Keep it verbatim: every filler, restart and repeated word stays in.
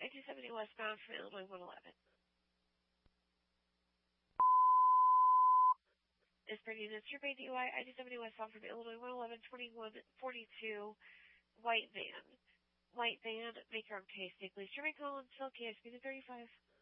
I two seventy westbound from Illinois one eleven. This bringing this trip A D U I, I two seventy westbound from Illinois one eleven, twenty-one forty-two, white van. White van, make your own case. Take police, Jermaine Collins, Phil K, speed thirty-five.